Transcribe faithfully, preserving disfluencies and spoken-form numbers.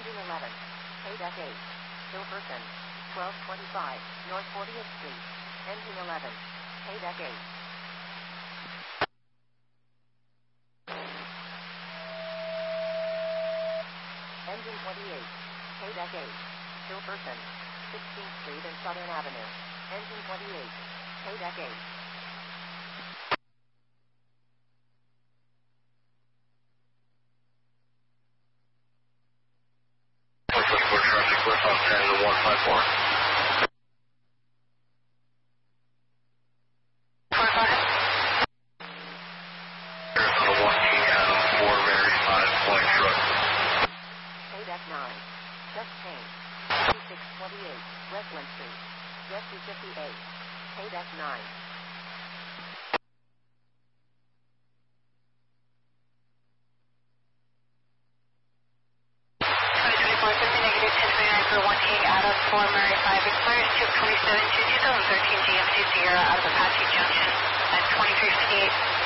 Engine eleven. Paydeck eight. Silverton. twelve twenty-five, North fortieth Street. Engine eleven. Paydeck eight. Engine twenty-eight. Paydeck eight. Silverton. sixteenth Street and Southern Avenue. Engine twenty-eight. Paydeck eight. one five four. Arizona one King Adam four Mary five point truck. Paydeck nine. Just Kane. twenty-six twenty-eight, Westland Street. Jet two fifty-eight. Paydeck nine. one King Adam four Mary five expires two twenty-seven to two thousand thirteen G M C Sierra out of Apache Junction at twenty-three fifty-eight.